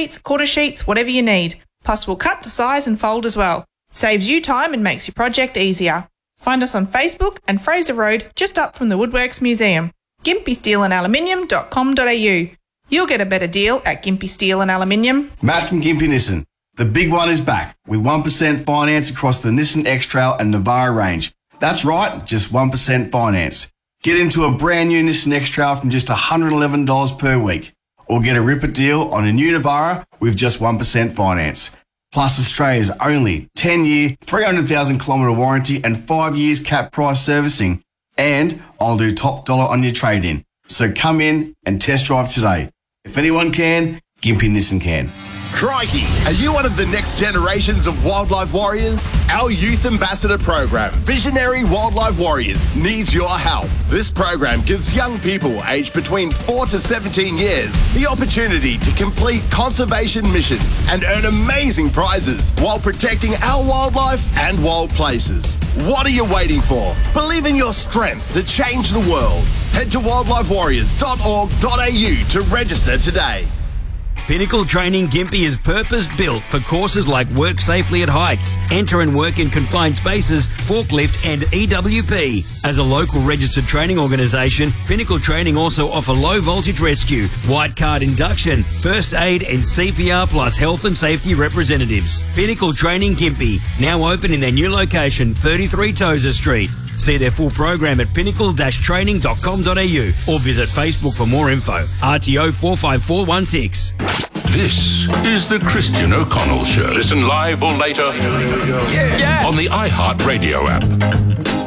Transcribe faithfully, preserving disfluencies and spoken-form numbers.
sheets, quarter sheets, whatever you need. Plus we'll cut to size and fold as well. Saves you time and makes your project easier. Find us on Facebook and Fraser Road, just up from the Woodworks Museum. gympie steel and aluminium dot com dot a u. You'll get a better deal at Gympie Steel and Aluminium. Matt from Gympie Nissan. The big one is back with one percent finance across the Nissan X-Trail and Navara range. That's right, just one percent finance. Get into a brand new Nissan X-Trail from just one hundred eleven dollars per week. Or get a ripper deal on a new Navara with just one percent finance. Plus Australia's only ten-year, three hundred thousand kilometre warranty and five years cap price servicing. And I'll do top dollar on your trade-in. So come in and test drive today. If anyone can, Gympie Nissan can. Crikey, are you one of the next generations of wildlife warriors? Our Youth Ambassador program, Visionary Wildlife Warriors, needs your help. This program gives young people aged between four to seventeen years the opportunity to complete conservation missions and earn amazing prizes while protecting our wildlife and wild places. What are you waiting for? Believe in your strength to change the world. Head to wildlife warriors dot org dot a u to register today. Pinnacle Training Gympie is purpose-built for courses like Work Safely at Heights, Enter and Work in Confined Spaces, Forklift and E W P. As a local registered training organisation, Pinnacle Training also offer low voltage rescue, white card induction, first aid and C P R plus health and safety representatives. Pinnacle Training Gympie, now open in their new location, thirty-three Tozer Street. See their full program at pinnacle dash training dot com dot a u or visit Facebook for more info. R T O four five four one six. This is the Christian O'Connell Show. Listen live or later Yeah. on the iHeart Radio app.